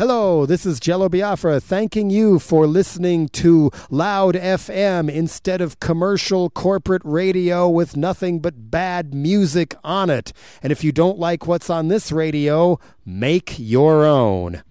Hello, this is Jello Biafra thanking you for listening to Loud FM instead of commercial corporate radio with nothing but bad music on it. And if you don't like what's on this radio, make your own.